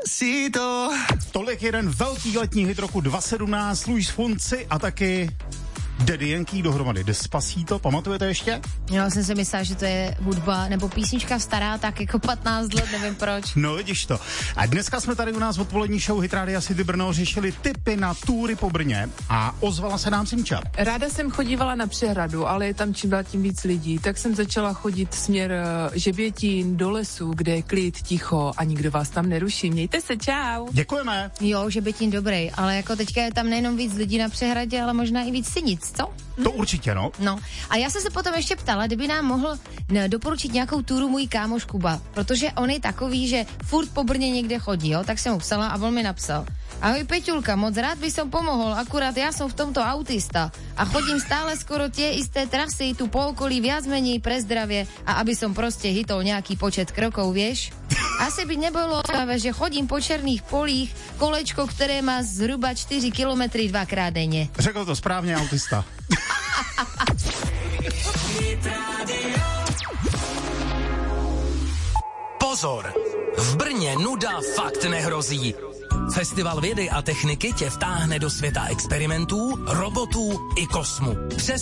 Despacito. Tolik jeden velký letní hit roku 2017, Luis Fonsi a taky Daddy Yankee dohromady. Despacito, pamatujete ještě? Já jsem si myslela, že to je hudba nebo písnička stará tak jako 15 let, nevím proč. No vidíš to. A dneska jsme tady u nás v odpolední show Hit Rádia City Brno řešili tipy na túry po Brně a ozvala se nám Simča. Ráda jsem chodívala na Přehradu, ale je tam čím dál tím víc lidí, tak jsem začala chodit směr Žebětín do lesu, kde je klid, ticho a nikdo vás tam neruší. Mějte se, čau. Děkujeme. Jo, Žebětín dobrý, ale jako teďka je tam nejenom víc lidí na Přehradě, ale možná i víc sinic, co? To určitě, no. No, a já jsem se potom ještě ptala, kdyby nám mohl doporučit nějakou túru můj kámoš Kuba, protože on je takový, že furt po Brně někde chodí, jo, tak jsem mu psala a on mi napsal: ahoj Peťulka, moc rád by som pomohol, akurát ja som v tomto autista a chodím stále skoro tie isté trasy tu po okolí viac menej pre zdravie a aby som proste hitol nejaký počet krokov, vieš? Asi by nebolo práve, že chodím po černých polích, kolečko, ktoré má zhruba 4 kilometry dvakrát denne. Řekl to správně autista. Pozor, v Brně nuda fakt nehrozí. Festival vědy a techniky tě vtáhne do světa experimentů, robotů i kosmu. Přes